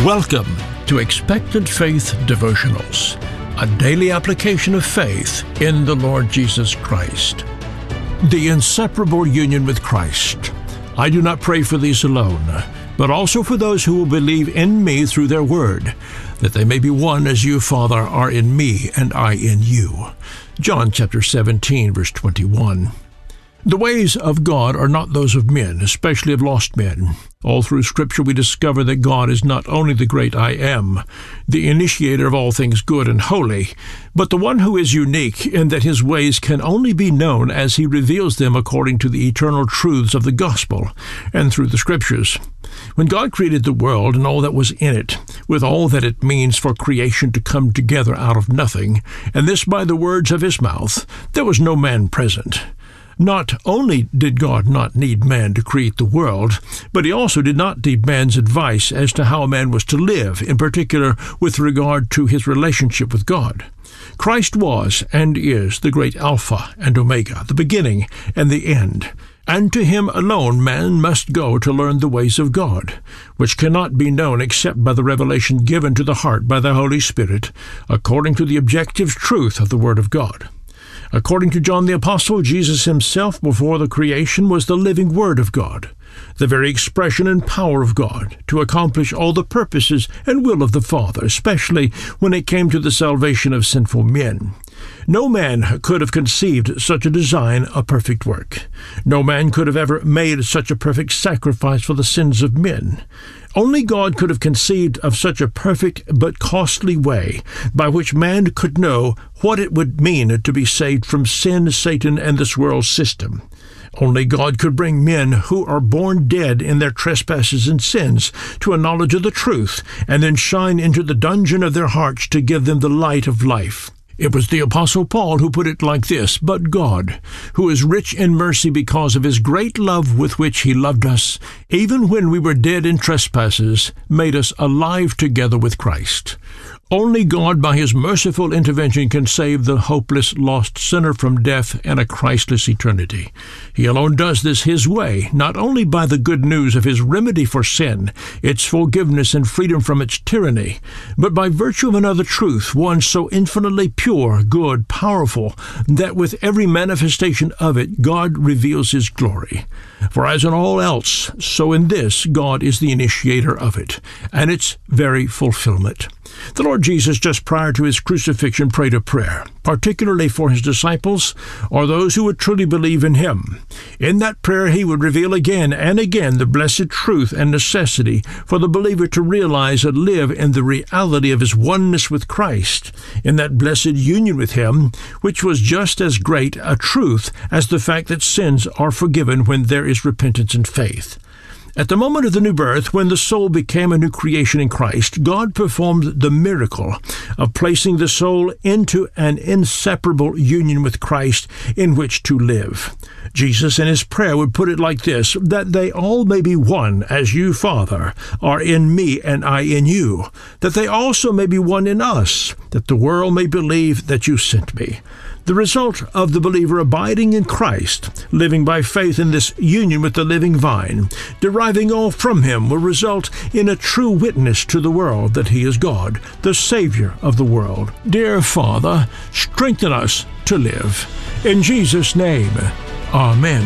Welcome to Expectant Faith Devotionals, a daily application of faith in the Lord Jesus Christ. The inseparable union with Christ. I do not pray for these alone, but also for those who will believe in me through their word, that they may be one as you, Father, are in me and I in you. John chapter 17, verse 21. The ways of God are not those of men, especially of lost men. All through Scripture we discover that God is not only the great I Am, the initiator of all things good and holy, but the one who is unique in that his ways can only be known as he reveals them according to the eternal truths of the gospel and through the Scriptures. When God created the world and all that was in it, with all that it means for creation to come together out of nothing, and this by the words of his mouth, there was no man present. Not only did God not need man to create the world, but he also did not need man's advice as to how man was to live, in particular with regard to his relationship with God. Christ was and is the great Alpha and Omega, the beginning and the end. And to him alone man must go to learn the ways of God, which cannot be known except by the revelation given to the heart by the Holy Spirit, according to the objective truth of the Word of God. According to John the Apostle, Jesus himself before the creation was the living Word of God, the very expression and power of God, to accomplish all the purposes and will of the Father, especially when it came to the salvation of sinful men. No man could have conceived such a design, a perfect work. No man could have ever made such a perfect sacrifice for the sins of men. Only God could have conceived of such a perfect but costly way by which man could know what it would mean to be saved from sin, Satan, and this world system. Only God could bring men who are born dead in their trespasses and sins to a knowledge of the truth, and then shine into the dungeon of their hearts to give them the light of life. It was the Apostle Paul who put it like this: "But God, who is rich in mercy because of his great love with which he loved us, even when we were dead in trespasses, made us alive together with Christ." Only God, by his merciful intervention, can save the hopeless, lost sinner from death and a Christless eternity. He alone does this his way, not only by the good news of his remedy for sin, its forgiveness and freedom from its tyranny, but by virtue of another truth, one so infinitely pure, good, powerful, that with every manifestation of it, God reveals his glory. For as in all else, so in this, God is the initiator of it, and its very fulfillment. The Lord Jesus, just prior to his crucifixion, prayed a prayer, particularly for his disciples, or those who would truly believe in him. In that prayer he would reveal again and again the blessed truth and necessity for the believer to realize and live in the reality of his oneness with Christ, in that blessed union with him, which was just as great a truth as the fact that sins are forgiven when there is repentance and faith. At the moment of the new birth, when the soul became a new creation in Christ, God performed the miracle of placing the soul into an inseparable union with Christ in which to live. Jesus in his prayer would put it like this: "That they all may be one, as you, Father, are in me and I in you, that they also may be one in us, that the world may believe that you sent me." The result of the believer abiding in Christ, living by faith in this union with the living vine, deriving all from him, will result in a true witness to the world that he is God, the Savior of the world. Dear Father, strengthen us to live. In Jesus' name, Amen.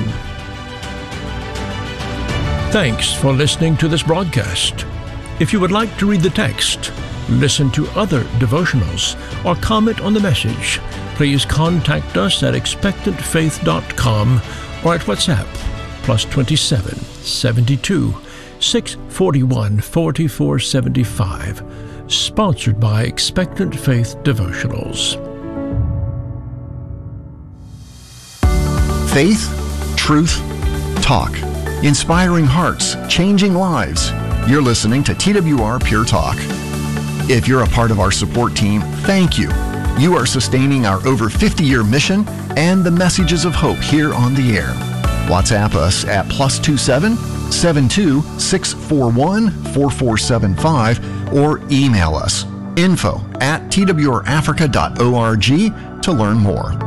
Thanks for listening to this broadcast. If you would like to read the text, listen to other devotionals, or comment on the message, please contact us at expectantfaith.com or at WhatsApp +27 72 641 4475. Sponsored by Expectant Faith Devotionals. Faith, truth, talk. Inspiring hearts, changing lives. You're listening to TWR Pure Talk. If you're a part of our support team, thank you. You are sustaining our over 50-year mission and the messages of hope here on the air. WhatsApp us at +27 72 641 4475 or email us info@twrafrica.org to learn more.